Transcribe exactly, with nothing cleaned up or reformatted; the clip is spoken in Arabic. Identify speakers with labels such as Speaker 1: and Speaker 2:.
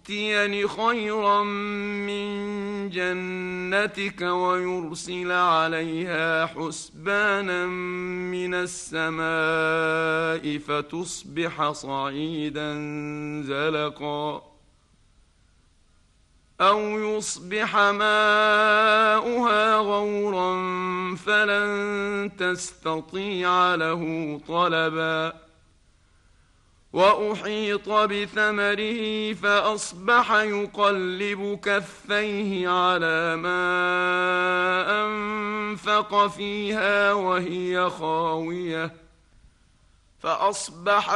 Speaker 1: يؤتين خيرا من جنتك ويرسل عليها حسبانا من السماء فتصبح صعيدا زلقا أو يصبح ماؤها غورا فلن تستطيع له طلبا وأحيط بثمره فأصبح يقلب كفيه على ما أنفق فيها وهي خاوية فأصبح